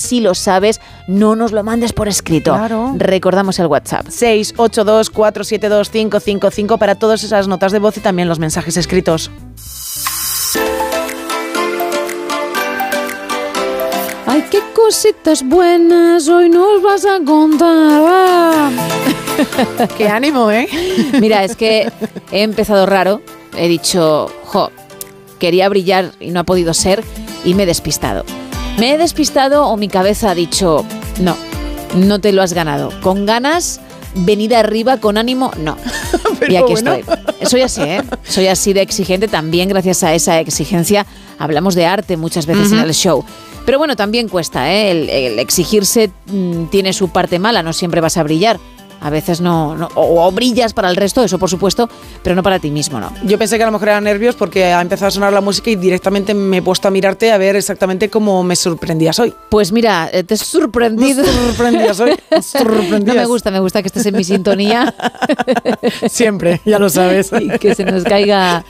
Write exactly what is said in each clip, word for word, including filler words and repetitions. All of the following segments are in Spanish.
si lo sabes, no nos lo mandes por escrito. Claro. Recordamos el WhatsApp. seis ocho dos, cuatro siete dos, cinco cinco cinco para todas esas notas de voz y también los mensajes escritos. ¡Ay, qué cositas buenas hoy nos vas a contar! ¡Ah! ¡Qué ánimo, eh! Mira, es que he empezado raro. He dicho, jo, quería brillar y no ha podido ser y me he despistado. Me he despistado o mi cabeza ha dicho, no, no te lo has ganado. Con ganas, venida arriba, con ánimo, no. Pero y aquí bueno. estoy. Soy así, ¿eh? Soy así de exigente. También gracias a esa exigencia hablamos de arte muchas veces uh-huh. en el show. Pero bueno, también cuesta, ¿eh? El, el exigirse mmm, tiene su parte mala, no siempre vas a brillar. A veces no, no o, o brillas para el resto, eso por supuesto, pero no para ti mismo, ¿no? Yo pensé que a lo mejor eran nervios porque ha empezado a sonar la música y directamente me he puesto a mirarte a ver exactamente cómo me sorprendías hoy. Pues mira, te he sorprendido. Me sorprendías hoy. Sorprendías. No me gusta, me gusta que estés en mi sintonía. Siempre, ya lo sabes. Y que se nos caiga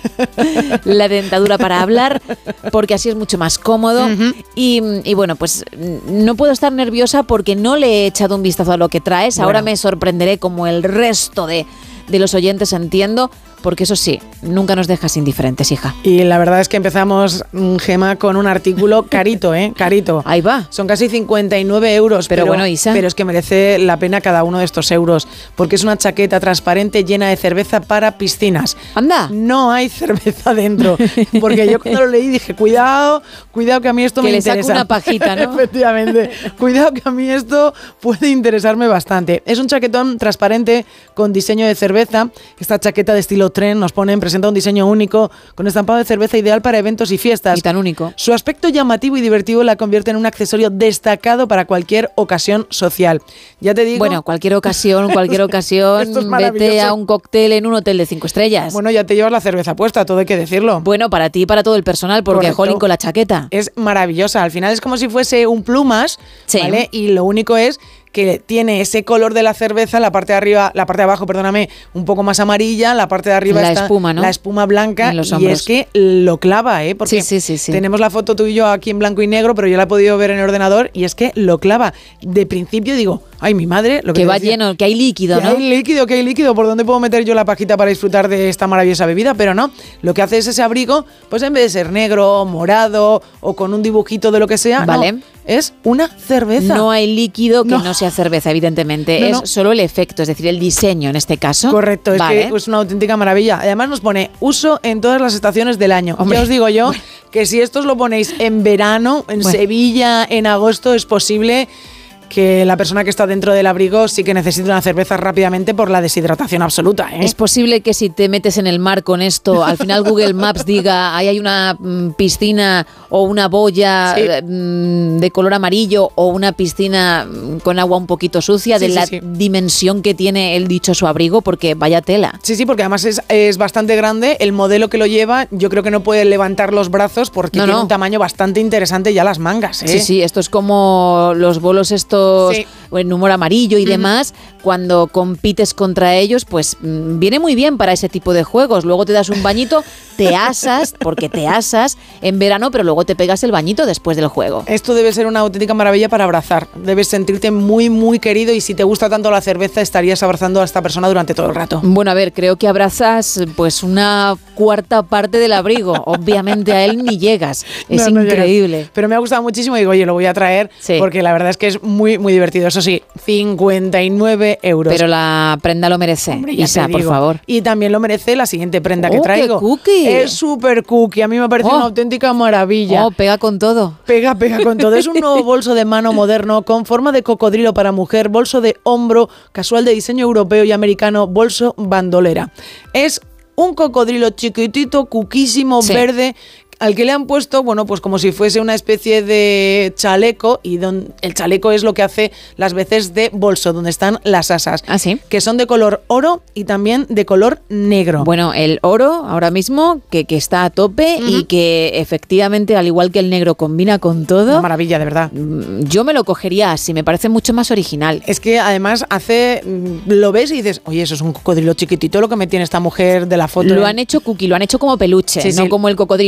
la dentadura para hablar, porque así es mucho más cómodo. Uh-huh. Y, y bueno, pues no puedo estar nerviosa porque no le he echado un vistazo a lo que traes. Bueno. Ahora me sorprende como el resto de, de los oyentes, entiendo, porque eso sí, nunca nos dejas indiferentes, hija. Y la verdad es que empezamos, Gema, con un artículo carito, ¿eh? Carito. Ahí va. Son casi cincuenta y nueve euros. Pero, pero bueno, Isa. Pero es que merece la pena cada uno de estos euros, porque es una chaqueta transparente llena de cerveza para piscinas. ¡Anda! No hay cerveza dentro, porque yo cuando lo leí dije, cuidado, cuidado que a mí esto que me le interesa. Saco una pajita, ¿no? Efectivamente. Cuidado que a mí esto puede interesarme bastante. Es un chaquetón transparente con diseño de cerveza. Esta chaqueta de estilo tren nos ponen, presenta un diseño único con estampado de cerveza ideal para eventos y fiestas. Y tan único. Su aspecto llamativo y divertido la convierte en un accesorio destacado para cualquier ocasión social. Ya te digo... Bueno, cualquier ocasión, cualquier ocasión, vete a un cóctel en un hotel de cinco estrellas. Bueno, ya te llevas la cerveza puesta, todo hay que decirlo. Bueno, para ti y para todo el personal, porque Correcto. Jolín con la chaqueta. Es maravillosa, al final es como si fuese un plumas, sí. ¿vale? Y lo único es que tiene ese color de la cerveza, la parte de arriba, la parte de abajo, perdóname, un poco más amarilla, la parte de arriba la está espuma, ¿no? la espuma blanca, en los y hombros. es que lo clava, ¿eh? Porque sí, sí, sí, sí. tenemos la foto tú y yo aquí en blanco y negro, pero yo la he podido ver en el ordenador y es que lo clava. De principio digo, ay, mi madre, lo que, que va decía, lleno, que hay líquido, que ¿no? hay líquido, que hay líquido, ¿por dónde puedo meter yo la pajita para disfrutar de esta maravillosa bebida? Pero no, lo que hace es ese abrigo, pues en vez de ser negro, morado o con un dibujito de lo que sea, vale. no, es una cerveza. No hay líquido que no, no sea cerveza, evidentemente. No, es no. solo el efecto, es decir, el diseño en este caso. Correcto, es vale. que es una auténtica maravilla. Además nos pone uso en todas las estaciones del año. Hombre. Ya os digo yo Bueno. que si esto os lo ponéis en verano, en Bueno. Sevilla, en agosto, es posible que la persona que está dentro del abrigo sí que necesite una cerveza rápidamente por la deshidratación absoluta, ¿eh? Es posible que si te metes en el mar con esto, al final Google Maps diga, ahí hay una mm, piscina o una boya Sí. mm, de color amarillo o una piscina mm, con agua un poquito sucia, Sí, de sí, la sí. dimensión que tiene el dichoso abrigo, porque vaya tela. Sí, sí, porque además es, es bastante grande. El modelo que lo lleva, yo creo que no puede levantar los brazos porque No, tiene no. un tamaño bastante interesante ya las mangas, ¿eh? Sí, sí, esto es como los bolos estos Sí. en humor amarillo y Ujú. demás. Cuando compites contra ellos, pues mm, viene muy bien para ese tipo de juegos. Luego te das un bañito, te asas, porque te asas en verano, pero luego te pegas el bañito después del juego. Esto debe ser una auténtica maravilla para abrazar. Debes sentirte muy, muy querido y si te gusta tanto la cerveza estarías abrazando a esta persona durante todo el rato. Bueno, a ver, creo que abrazas pues una cuarta parte del abrigo. Obviamente a él ni llegas. Es No, no increíble. llegas. Pero me ha gustado muchísimo y digo, oye, lo voy a traer Sí. porque la verdad es que es muy, muy divertido. Eso sí, cincuenta y nueve euros. Pero la prenda lo merece. Hombre, ya Isa, te por digo. favor. Y también lo merece la siguiente prenda Oh, que qué traigo. cookie. Es súper cookie. A mí me parece Oh. una auténtica maravilla. Oh, pega con todo. Pega, pega con todo. Es un nuevo bolso de mano moderno con forma de cocodrilo para mujer, bolso de hombro, casual de diseño europeo y americano, bolso bandolera. Es un cocodrilo chiquitito, cuquísimo, Sí. verde, al que le han puesto, bueno, pues como si fuese una especie de chaleco, y don, el chaleco es lo que hace las veces de bolso, donde están las asas, ¿Ah, sí? que son de color oro y también de color negro. Bueno, el oro ahora mismo, que, que está a tope Ujú. y que efectivamente, al igual que el negro, combina con todo. Una maravilla, de verdad. Mm, Yo me lo cogería así, me parece mucho más original. Es que además hace, lo ves y dices, oye, eso es un cocodrilo chiquitito lo que me tiene esta mujer de la foto. Lo han hecho cookie, lo han hecho como peluche, Sí, no sí. como el cocodrilo que uno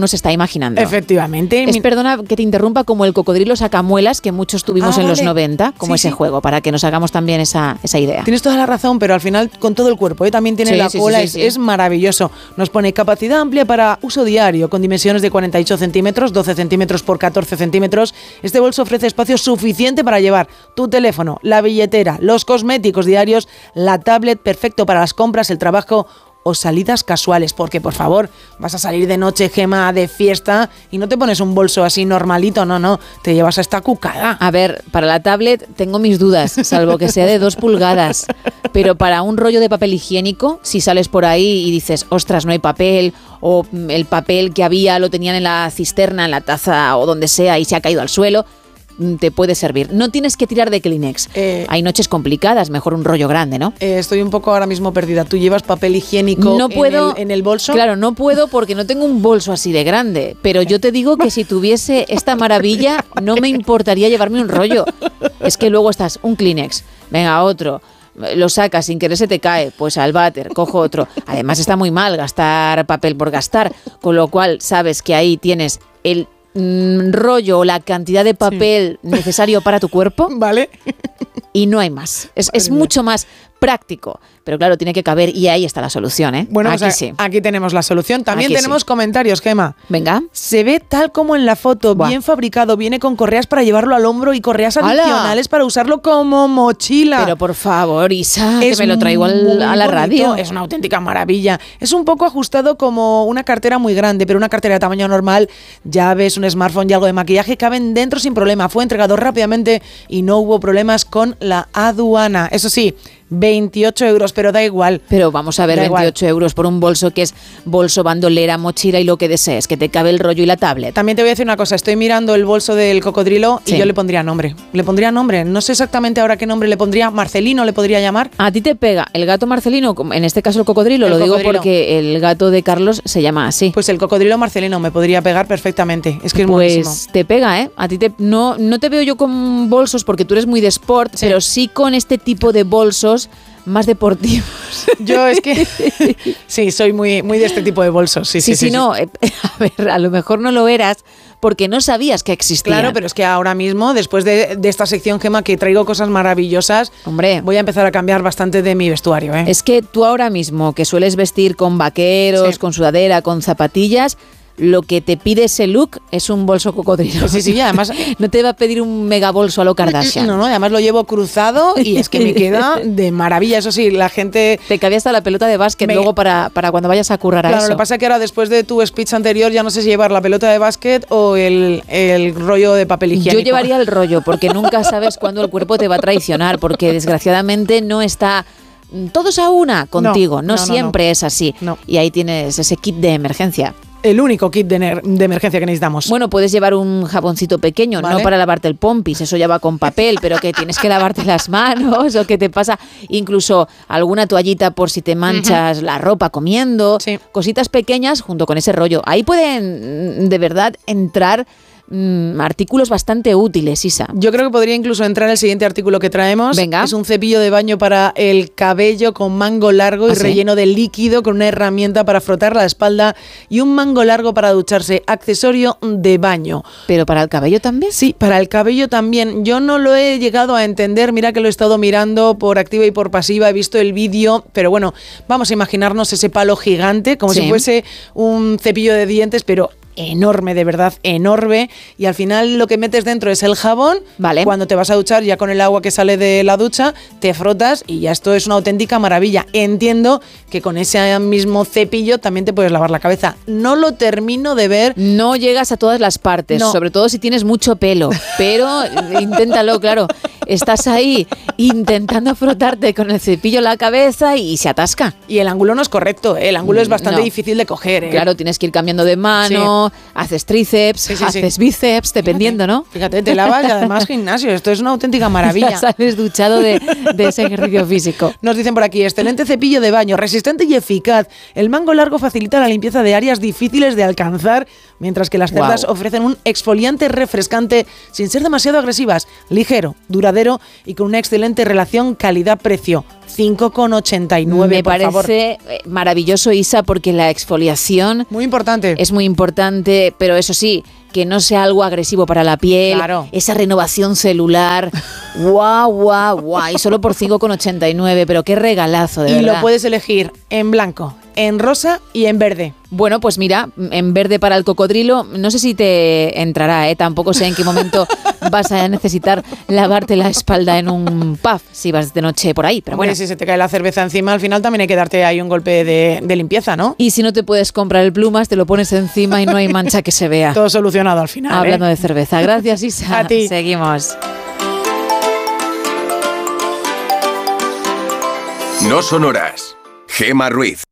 se está imaginando. Efectivamente. Es, perdona que te interrumpa, como el cocodrilo sacamuelas que muchos tuvimos ah, en vale. los noventa, como sí, ese sí. juego, para que nos hagamos también esa, esa idea. Tienes toda la razón, pero al final con todo el cuerpo, ¿eh? También tiene sí, la sí, cola, sí, sí, es, sí. es maravilloso. Nos pone capacidad amplia para uso diario, con dimensiones de cuarenta y ocho centímetros, doce centímetros por catorce centímetros. Este bolso ofrece espacio suficiente para llevar tu teléfono, la billetera, los cosméticos diarios, la tablet, perfecto para las compras, el trabajo o salidas casuales, porque por favor, vas a salir de noche, Gema, de fiesta y no te pones un bolso así normalito, no, no, te llevas a esta cucada. A ver, para la tablet tengo mis dudas, salvo que sea de dos pulgadas, pero para un rollo de papel higiénico, si sales por ahí y dices, ostras, no hay papel, o el papel que había lo tenían en la cisterna, en la taza o donde sea y se ha caído al suelo, te puede servir. No tienes que tirar de Kleenex. Eh, Hay noches complicadas, mejor un rollo grande, ¿no? Eh, estoy un poco ahora mismo perdida. ¿Tú llevas papel higiénico no puedo, en, el, en el bolso? Claro, no puedo porque no tengo un bolso así de grande. Pero yo te digo que si tuviese esta maravilla, no me importaría llevarme un rollo. Es que luego estás, un Kleenex, venga, otro. Lo sacas, sin querer se te cae, pues al váter, cojo otro. Además está muy mal gastar papel por gastar, con lo cual sabes que ahí tienes el rollo o la cantidad de papel sí. necesario para tu cuerpo. Vale. Y no hay más. Es, es mucho más práctico. Pero claro, tiene que caber y ahí está la solución, ¿eh? Bueno, aquí pues a, sí. Aquí tenemos la solución. También aquí tenemos sí. comentarios, Gema. Venga. Se ve tal como en la foto, Buah. bien fabricado. Viene con correas para llevarlo al hombro y correas adicionales ¡Hala! Para usarlo como mochila. Pero por favor, Isa, es que me lo traigo al, a la radio. Es una auténtica maravilla. Es un poco ajustado como una cartera muy grande, pero una cartera de tamaño normal, llaves, un smartphone y algo de maquillaje caben dentro sin problema. Fue entregado rápidamente y no hubo problemas con la aduana. Eso sí, veintiocho euros, pero da igual. Pero vamos a ver, veintiocho euros por un bolso que es bolso, bandolera, mochila y lo que desees, que te cabe el rollo y la tablet. También te voy a decir una cosa, estoy mirando el bolso del cocodrilo y sí. yo le pondría nombre. Le pondría nombre, no sé exactamente ahora qué nombre le pondría. Marcelino le podría llamar. A ti te pega el gato Marcelino, en este caso el cocodrilo, el lo cocodrilo. Digo porque el gato de Carlos se llama así. Pues el cocodrilo Marcelino me podría pegar perfectamente, es que es pues buenísimo. Pues te pega, ¿eh? A ti te, no, no te veo yo con bolsos porque tú eres muy de sport, sí. pero sí con este tipo de bolsos más deportivos. Yo es que sí, soy muy, muy de este tipo de bolsos. Sí, sí, sí, sí, sí no, sí. A ver, a lo mejor no lo eras porque no sabías que existía. Claro, pero es que ahora mismo, después de, de esta sección, Gema, que traigo cosas maravillosas, hombre, voy a empezar a cambiar bastante de mi vestuario, ¿eh? Es que tú ahora mismo, que sueles vestir con vaqueros, sí. con sudadera, con zapatillas, lo que te pide ese look es un bolso cocodrilo. Sí, sí, y además no te va a pedir un mega bolso a lo Kardashian. No, no, además lo llevo cruzado y es que me queda de maravilla. Eso sí, la gente... Te cabía hasta la pelota de básquet me... luego para, para cuando vayas a currar claro, a eso. Claro, lo que pasa es que ahora después de tu speech anterior ya no sé si llevar la pelota de básquet o el, el rollo de papel higiénico. Yo llevaría el rollo porque nunca sabes cuándo el cuerpo te va a traicionar, porque desgraciadamente no está... todos a una contigo, no, no, no siempre no, no. es así. No. Y ahí tienes ese kit de emergencia. El único kit de, de emergencia que necesitamos. Bueno, puedes llevar un jaboncito pequeño, ¿vale? No para lavarte el pompis, eso ya va con papel, pero que tienes que lavarte las manos o que te pasa incluso alguna toallita por si te manchas uh-huh. la ropa comiendo, sí. cositas pequeñas junto con ese rollo. Ahí pueden de verdad entrar Mm, artículos bastante útiles, Isa. Yo creo que podría incluso entrar el siguiente artículo que traemos. Venga. Es un cepillo de baño para el cabello con mango largo y ¿Ah, relleno sí? de líquido con una herramienta para frotar la espalda y un mango largo para ducharse. Accesorio de baño. ¿Pero para el cabello también? Sí, para el cabello también. Yo no lo he llegado a entender. Mira que lo he estado mirando por activa y por pasiva. He visto el vídeo, pero bueno, vamos a imaginarnos ese palo gigante, como sí. si fuese un cepillo de dientes, pero enorme, de verdad, enorme, y al final lo que metes dentro es el jabón. Vale. Cuando te vas a duchar, ya con el agua que sale de la ducha, te frotas y ya esto es una auténtica maravilla. Entiendo que con ese mismo cepillo también te puedes lavar la cabeza. No lo termino de ver. No llegas a todas las partes, no. sobre todo si tienes mucho pelo, pero inténtalo, claro. Estás ahí intentando frotarte con el cepillo la cabeza y se atasca. Y el ángulo no es correcto, ¿eh? El ángulo es bastante no. difícil de coger, ¿eh? Claro, tienes que ir cambiando de mano, sí. haces tríceps, sí, sí, haces sí. bíceps, dependiendo, fíjate, ¿no? Fíjate, te lavas y además gimnasio. Esto es una auténtica maravilla. Ya sales duchado de, de ese ejercicio físico. Nos dicen por aquí, excelente cepillo de baño, resistente y eficaz. El mango largo facilita la limpieza de áreas difíciles de alcanzar mientras que las cerdas wow. ofrecen un exfoliante refrescante sin ser demasiado agresivas, ligero, duradero y con una excelente relación calidad-precio. cinco con ochenta y nueve, Me por parece favor. maravilloso, Isa, porque la exfoliación muy importante. Es muy importante, pero eso sí, que no sea algo agresivo para la piel, claro. esa renovación celular, guau, guau, guau, y solo por cinco con ochenta y nueve, pero qué regalazo, de y verdad. Y lo puedes elegir en blanco, en rosa y en verde. Bueno, pues mira, en verde para el cocodrilo, no sé si te entrará, ¿eh? Tampoco sé en qué momento vas a necesitar lavarte la espalda en un pub si vas de noche por ahí, pero Hombre, bueno. si se te cae la cerveza encima, al final también hay que darte ahí un golpe de, de limpieza, ¿no? Y si no te puedes comprar el plumas, te lo pones encima y no hay mancha que se vea. Todo solucionado al final. Hablando ¿eh? de cerveza. Gracias, Isa. A ti. Seguimos. No son horas. Gemma Ruiz.